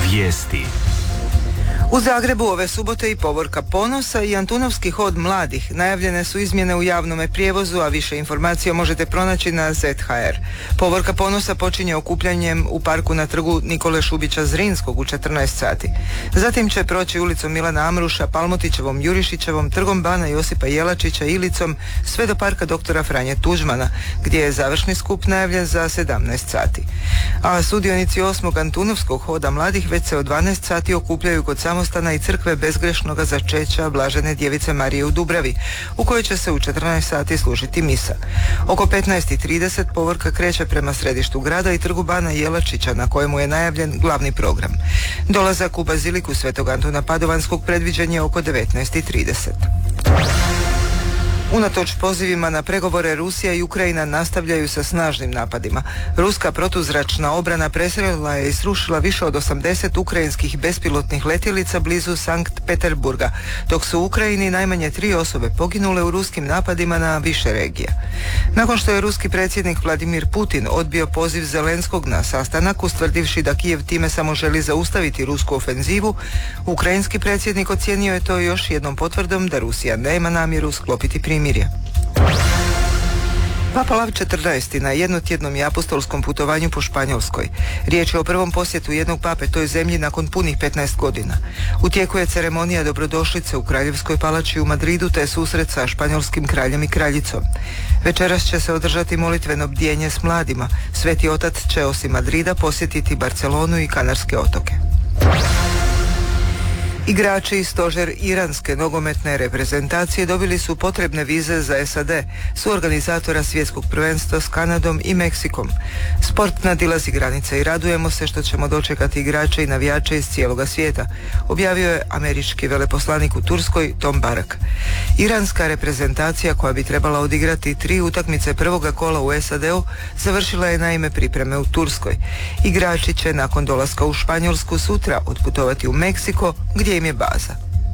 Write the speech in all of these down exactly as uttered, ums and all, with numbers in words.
Vijesti. U Zagrebu ove subote i povorka ponosa i Antunovski hod mladih. Najavljene su izmjene u javnome prijevozu, a više informacija možete pronaći na zet ha er. Povorka ponosa počinje okupljanjem u parku na trgu Nikole Šubića Zrinskog u četrnaest sati. Zatim će proći ulicom Milana Amruša, Palmotićevom, Jurišićevom, trgom Bana Josipa Jelačića, Ilicom, sve do parka doktora Franje Tuđmana, gdje je završni skup najavljen za sedamnaest sati. A sudionici osmog Antunovskog hoda mladih već se od dvanaest sati okupljaju kod samostana i crkve bezgrešnoga začeća Blažene djevice Marije u Dubravi, u kojoj će se u četrnaest sati služiti misa. Oko petnaest i trideset povorka kreće prema središtu grada i trgu Bana Jelačića, na kojemu je najavljen glavni program. Dolazak u baziliku Svetog Antuna Padovanskog predviđen je oko devetnaest i trideset. Unatoč pozivima na pregovore, Rusija i Ukrajina nastavljaju sa snažnim napadima. Ruska protuzračna obrana presrela je i srušila više od osamdeset ukrajinskih bespilotnih letjelica blizu Sankt Peterburga, dok su u Ukrajini najmanje tri osobe poginule u ruskim napadima na više regija. Nakon što je ruski predsjednik Vladimir Putin odbio poziv Zelenskog na sastanak, ustvrdivši da Kijev time samo želi zaustaviti rusku ofenzivu, ukrajinski predsjednik ocijenio je to još jednom potvrdom da Rusija nema namjeru sklopiti primirje. Papa Lav četrnaesti na jednotjednom i apostolskom putovanju po Španjolskoj. Riječ je o prvom posjetu jednog pape toj zemlji nakon punih petnaest godina. U tijeku je ceremonija dobrodošlice u Kraljevskoj palači u Madridu te susret sa španjolskim kraljem i kraljicom. Večeras će se održati molitveno bdjenje s mladima. Sveti otac će osim Madrida posjetiti Barcelonu i Kanarske otoke. Igrači i stožer iranske nogometne reprezentacije dobili su potrebne vize za es a de, suorganizatora svjetskog prvenstva s Kanadom i Meksikom. Sport nadilazi granice i radujemo se što ćemo dočekati igrače i navijače iz cijeloga svijeta, objavio je američki veleposlanik u Turskoj Tom Barak. Iranska reprezentacija, koja bi trebala odigrati tri utakmice prvoga kola u es a de-u, završila je naime pripreme u Turskoj. Igrači će nakon dolaska u Španjolsku sutra otputovati u Meksiko, gdje im je baza.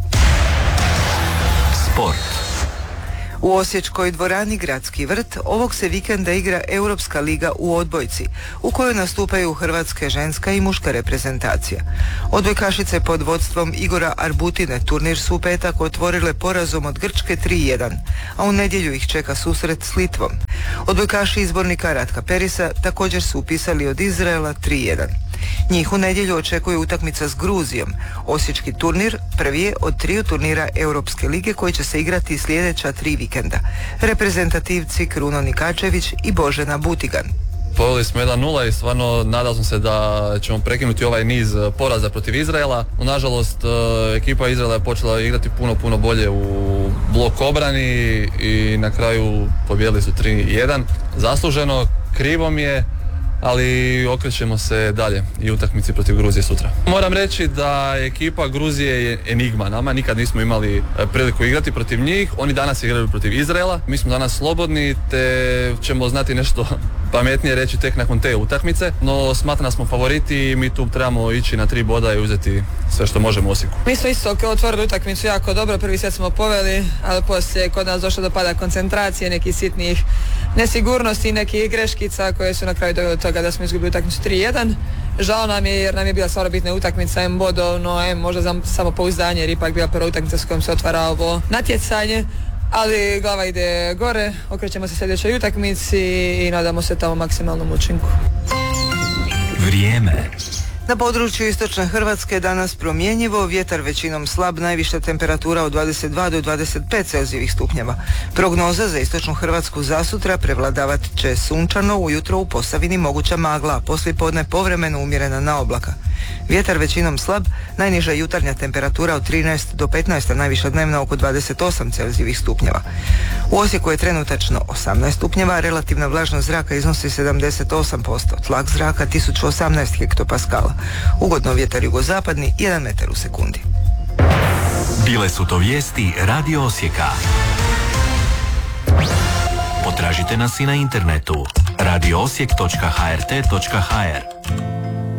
Sport. U osječkoj dvorani Gradski vrt ovog se vikenda igra Europska liga u odbojci, u kojoj nastupaju hrvatske ženska i muška reprezentacija. Odbojkašice pod vodstvom Igora Arbutine turnir su u petak otvorile porazom od Grčke tri jedan, a u nedjelju ih čeka susret s Litvom. Odbojkaši izbornika Ratka Perisa također su upisali od Izraela tri jedan. Njih u nedjelju očekuje utakmica s Gruzijom. Osječki turnir prvi je od triju turnira Europske lige koji će se igrati sljedeća tri vikenda. Reprezentativci Kruno Nikačević i Božena Butigan. Poveli smo jedan nula i stvarno nadao sam se da ćemo prekinuti ovaj niz poraza protiv Izraela. Nažalost, ekipa Izraela je počela igrati puno, puno bolje u blok obrani i na kraju pobijedili su tri jedan. Zasluženo, krivo mi je, ali okrećemo se dalje i utakmici protiv Gruzije sutra. Moram reći da ekipa Gruzije je enigma. Nama nikad nismo imali priliku igrati protiv njih. Oni danas igraju protiv Izraela. Mi smo danas slobodni, te ćemo znati nešto pametnije reći tek nakon te utakmice. No smatram da smo favoriti i mi tu trebamo ići na tri boda i uzeti sve što možemo u Osijeku. Mi smo isto otvorili utakmicu jako dobro. Prvi set smo poveli, ali poslije kod nas došlo do pada koncentracije, nekih sitnih nesigurnosti i nekih greškica koje su na kraju doveli do toga da smo izgubili utakmicu tri jedan. Žao nam je jer nam je bila stvarno bitna utakmica, em bodovno, em možda za samopouzdanje jer ipak bila prva utakmica s kojom se otvara ovo natjecanje. Ali glava ide gore, okrećemo se sljedećoj utakmici i nadamo se tamo maksimalnom učinku. Vrijeme. Na području istočne Hrvatske danas promjenjivo, vjetar većinom slab, najviša temperatura od dvadeset dva do dvadeset pet celzijevih stupnjeva. Prognoza za istočnu Hrvatsku zasutra prevladavat će sunčano, ujutro u Posavini moguća magla, poslijepodne povremeno umjerena na oblaka. Vjetar većinom slab, najniža jutarnja temperatura od trinaest do petnaest, a najviša dnevna oko dvadeset osam celzijevih stupnjeva. U Osijeku je trenutačno osamnaest stupnjeva, relativna vlažnost zraka iznosi sedamdeset osam posto, tlak zraka tisuću osamnaest hektopaskala. Ugodno vjetar jugozapadni, jedan metar u sekundi. Bile su to vijesti Radio Osijeka. Potražite nas i na internetu radio osijek točka ha er te točka ha er.